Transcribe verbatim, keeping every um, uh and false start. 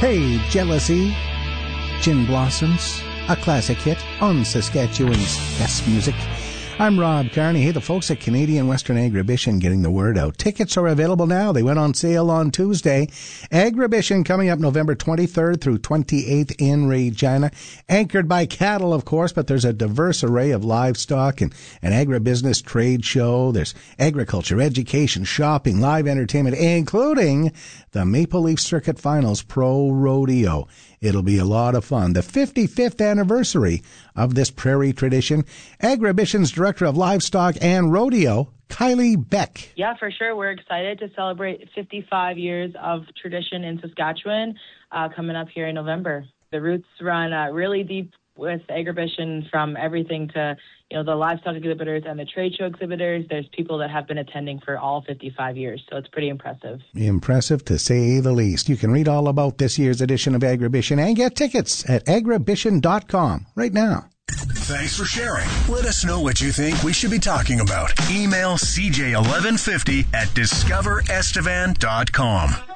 Hey, Jealousy, Gin Blossoms, a classic hit on Saskatchewan's best music. I'm Rob Carney. Hey, the folks at Canadian Western Agribition getting the word out. Tickets are available now. They went on sale on Tuesday. Agribition coming up November twenty-third through twenty-eighth in Regina. Anchored by cattle, of course, but there's a diverse array of livestock and an agribusiness trade show. There's agriculture, education, shopping, live entertainment, including the Maple Leaf Circuit Finals Pro Rodeo. It'll be a lot of fun. The fifty-fifth anniversary of this prairie tradition. Agribition's Director of Livestock and Rodeo, Kylie Beck. Yeah, for sure. We're excited to celebrate fifty-five years of tradition in Saskatchewan uh, coming up here in November. The roots run uh, really deep with Agribition, from everything to, you know, the livestock exhibitors and the trade show exhibitors. There's people that have been attending for all fifty-five years, so it's pretty impressive. Impressive, to say the least. You can read all about this year's edition of Agribition and get tickets at agribition dot com right now. Thanks for sharing. Let us know what you think we should be talking about. Email c j eleven fifty at discover estevan dot com.